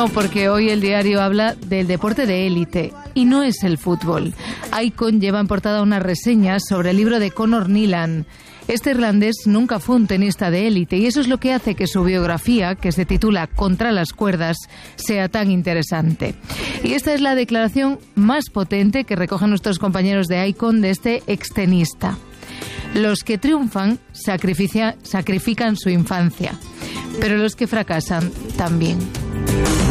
No, porque hoy el diario habla del deporte de élite y no es el fútbol. Icon lleva en portada unas reseñas sobre el libro de Conor Nilan. Este irlandés nunca fue un tenista de élite y eso es lo que hace que su biografía, que se titula Contra las cuerdas, sea tan interesante. Y esta es la declaración más potente que recogen nuestros compañeros de Icon de este extenista. Los que triunfan sacrifican su infancia, pero los que fracasan también.